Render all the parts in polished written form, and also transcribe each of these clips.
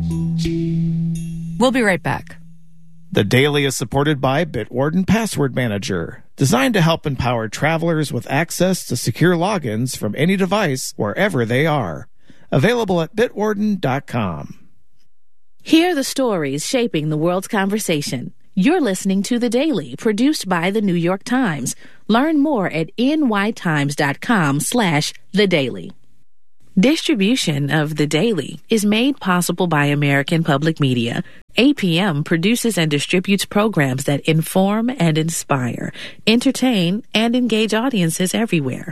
We'll be right back. The Daily is supported by Bitwarden Password Manager, designed to help empower travelers with access to secure logins from any device wherever they are. Available at bitwarden.com. Hear the stories shaping the world's conversation. You're listening to The Daily, produced by The New York Times. Learn more at nytimes.com/The Daily. Distribution of The Daily is made possible by American Public Media. APM produces and distributes programs that inform and inspire, entertain, and engage audiences everywhere.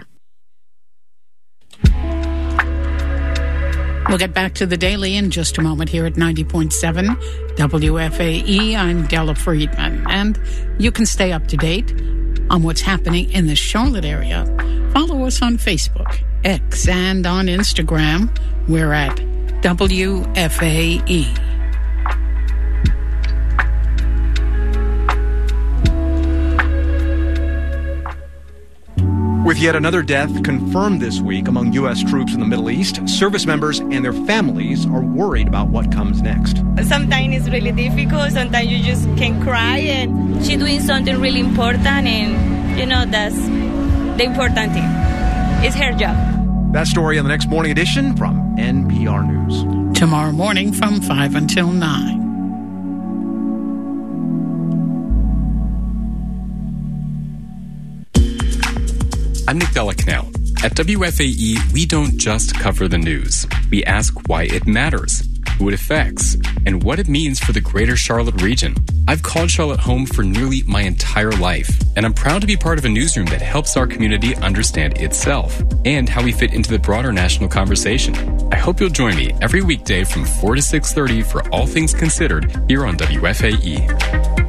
We'll get back to The Daily in just a moment here at 90.7 WFAE. I'm Della Friedman, and you can stay up to date on what's happening in the Charlotte area. Follow us on Facebook, X, and on Instagram. We're at WFAE. With yet another death confirmed this week among U.S. troops in the Middle East, service members and their families are worried about what comes next. Sometimes it's really difficult. Sometimes you just can cry, and she's doing something really important, and, that's the important thing. It's her job. That story on the next morning edition from NPR News. Tomorrow morning from 5 until 9. I'm Nick Della Canal. At WFAE, we don't just cover the news. We ask why it matters, who it affects, and what it means for the greater Charlotte region. I've called Charlotte home for nearly my entire life, and I'm proud to be part of a newsroom that helps our community understand itself and how we fit into the broader national conversation. I hope you'll join me every weekday from 4 to 6:30 for All Things Considered here on WFAE.